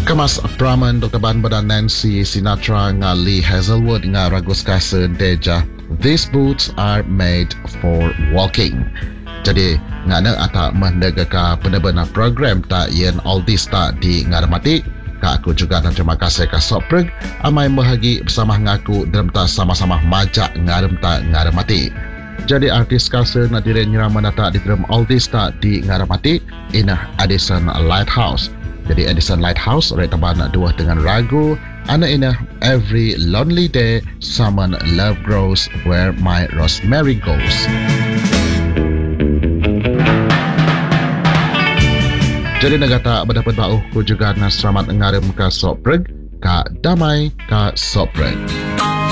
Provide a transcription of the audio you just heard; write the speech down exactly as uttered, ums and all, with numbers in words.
Kemas praman Doktor Ban Badan Nancy Sinatra nga Lee Hazelwood nga ragus kasa deja. These boots are made for walking. Jadi ngana ata mendaga ka benar-benar program ta yen all this ta di ngaramati. Ka aku juga nak terima kasih ka Sopreg amai mahagi bersama ngaku dalam ta sama-sama majak ngaram ta ngaramati. Jadi artis kasa na dire nyirama nata di dalam all this ta di ngaramati inah Addison Lighthouse. Jadi Addison Lighthouse reta bana dua dengan ragu ana ina every lonely day someone love grows where my rosemary goes. Jadi negata berdapat bau ku juga na selamat ngarim ka Sopreg ka damai ka Sopreg.